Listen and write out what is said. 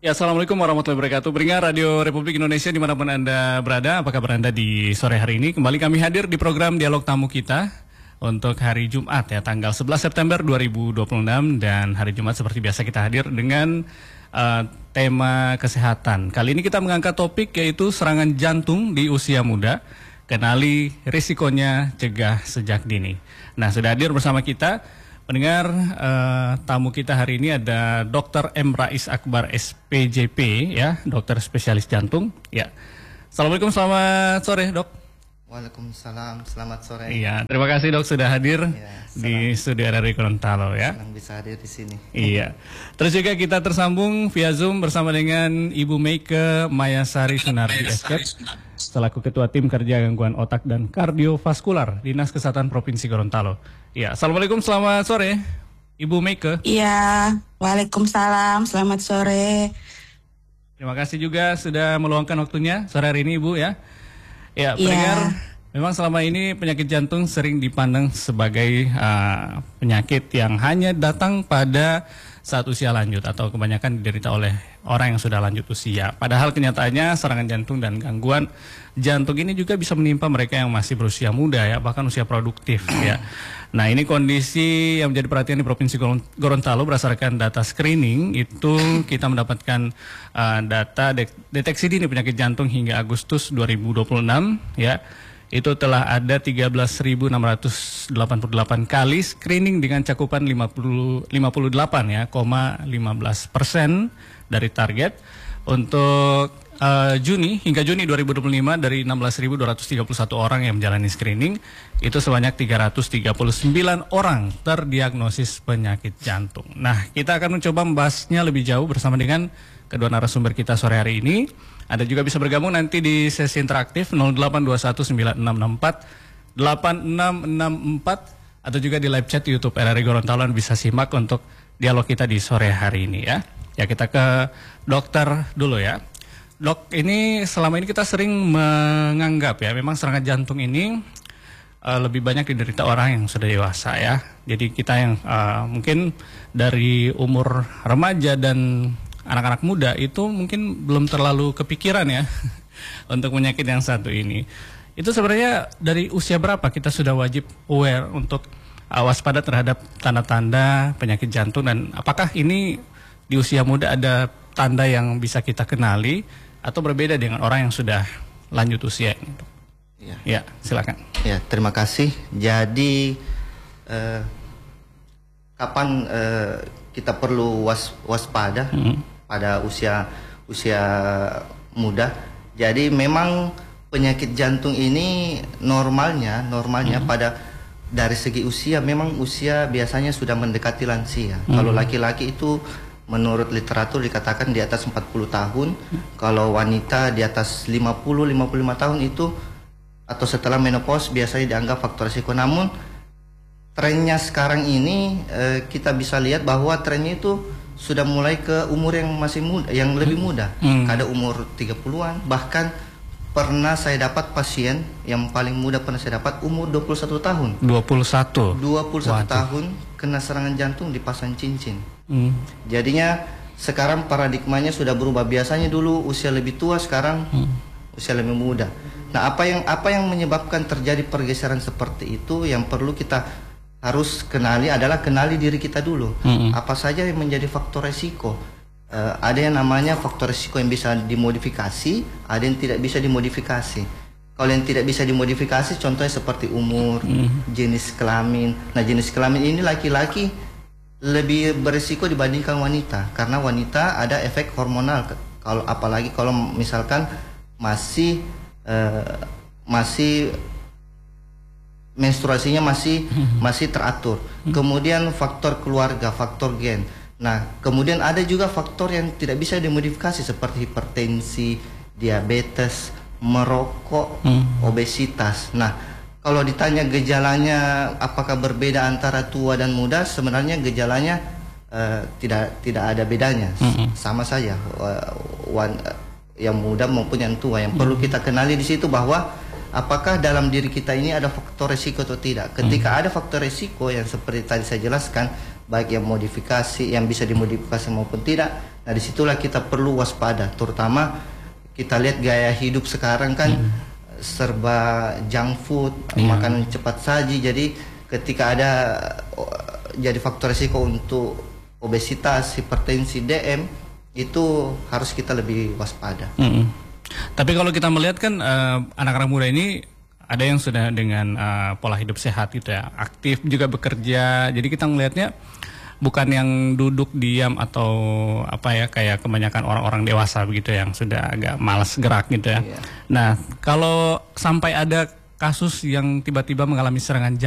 Ya, Assalamualaikum warahmatullahi wabarakatuh. Pendengar Radio Republik Indonesia dimanapun Anda berada, apa kabar Anda di sore hari ini? Kembali kami hadir di program Dialog Tamu Kita untuk hari Jumat ya, tanggal 11 September 2026. Dan hari Jumat seperti biasa kita hadir dengan tema kesehatan. Kali ini kita mengangkat topik yaitu serangan jantung di usia muda. Kenali risikonya, cegah sejak dini. Nah, sudah hadir bersama kita pendengar, tamu kita hari ini ada Dr. M. Rais Akbar SPJP ya, dokter spesialis jantung. Ya. Assalamualaikum, selamat sore, Dok. Waalaikumsalam, selamat sore. Iya, terima kasih Dok sudah hadir di studio RRI Gorontalo ya. Senang bisa hadir di sini. Iya. Terus juga kita tersambung via Zoom bersama dengan Ibu Meike Mayasari Sunardi SK, selaku Ketua Tim Kerja Gangguan Otak dan Kardiovaskular Dinas Kesehatan Provinsi Gorontalo. Iya, Assalamualaikum, selamat sore, Ibu Meike. Iya, waalaikumsalam, selamat sore. Terima kasih juga sudah meluangkan waktunya sore hari ini, Ibu ya. Ya, pendengar, memang selama ini penyakit jantung sering dipandang sebagai penyakit yang hanya datang pada saat usia lanjut atau kebanyakan diderita oleh orang yang sudah lanjut usia. Padahal kenyataannya serangan jantung dan gangguan jantung ini juga bisa menimpa mereka yang masih berusia muda ya, bahkan usia produktif ya. Nah, ini kondisi yang menjadi perhatian di Provinsi Gorontalo berdasarkan data screening. Itu kita mendapatkan data deteksi dini penyakit jantung hingga Agustus 2026 ya. Itu telah ada 13.688 kali screening dengan cakupan 58 ya, 15% dari target. Untuk hingga Juni 2025 dari 16.231 orang yang menjalani screening, itu sebanyak 339 orang terdiagnosis penyakit jantung. Nah, kita akan mencoba membahasnya lebih jauh bersama dengan kedua narasumber kita sore hari ini. Anda juga bisa bergabung nanti di sesi interaktif 08219664 atau juga di live chat YouTube RRI Gorontalo. Bisa simak untuk dialog kita di sore hari ini ya. Ya, kita ke dokter dulu ya. Dok, ini selama ini kita sering menganggap ya, memang serangan jantung ini lebih banyak diderita orang yang sudah dewasa ya. Jadi kita yang mungkin dari umur remaja dan anak-anak muda itu mungkin belum terlalu kepikiran ya untuk penyakit yang satu ini. Itu sebenarnya dari usia berapa kita sudah wajib aware untuk waspada terhadap tanda-tanda penyakit jantung, dan apakah ini di usia muda ada tanda yang bisa kita kenali atau berbeda dengan orang yang sudah lanjut usia ini? Ya, silakan. Ya, terima kasih. Jadi kapan kita perlu waspada pada usia muda? Jadi memang penyakit jantung ini normalnya pada dari segi usia, memang usia biasanya sudah mendekati lansia. Kalau laki-laki itu menurut literatur dikatakan di atas 40 tahun, kalau wanita di atas 50-55 tahun itu atau setelah menopause biasanya dianggap faktor risiko. Namun trennya sekarang ini kita bisa lihat bahwa trennya itu sudah mulai ke umur yang masih muda, yang lebih muda. Kadang umur 30-an, bahkan pernah saya dapat pasien yang paling muda pernah saya dapat umur 21 tahun. 21 tahun kena serangan jantung dipasang cincin. Jadinya sekarang paradigmanya sudah berubah. Biasanya dulu usia lebih tua, sekarang usia lebih muda. Nah, apa yang menyebabkan terjadi pergeseran seperti itu, yang perlu kita harus kenali adalah kenali diri kita dulu. Apa saja yang menjadi faktor resiko? Ada yang namanya faktor risiko yang bisa dimodifikasi, ada yang tidak bisa dimodifikasi. Kalau yang tidak bisa dimodifikasi, contohnya seperti umur, jenis kelamin. Nah, jenis kelamin ini laki-laki lebih berisiko dibandingkan wanita, karena wanita ada efek hormonal. Kalau apalagi kalau misalkan masih menstruasinya masih teratur. Kemudian faktor keluarga, faktor gen. Nah, kemudian ada juga faktor yang tidak bisa dimodifikasi seperti hipertensi, diabetes, merokok, obesitas. Nah, kalau ditanya gejalanya apakah berbeda antara tua dan muda, sebenarnya gejalanya tidak ada bedanya, sama saja yang muda maupun yang tua. Yang perlu kita kenali di situ bahwa apakah dalam diri kita ini ada faktor resiko atau tidak. Ketika ada faktor resiko yang seperti tadi saya jelaskan, baik yang modifikasi, yang bisa dimodifikasi maupun tidak. Nah disitulah kita perlu waspada, terutama kita lihat gaya hidup sekarang kan serba junk food, makanan cepat saji. Jadi ketika ada jadi faktor risiko untuk obesitas, hipertensi, DM, itu harus kita lebih waspada. Tapi kalau kita melihat kan anak-anak muda ini ada yang sudah dengan pola hidup sehat gitu ya, aktif juga bekerja. Jadi kita melihatnya bukan yang duduk diam atau apa ya, kayak kebanyakan orang-orang dewasa begitu yang sudah agak malas gerak gitu ya. Nah, kalau sampai ada kasus yang tiba-tiba mengalami serangan jantung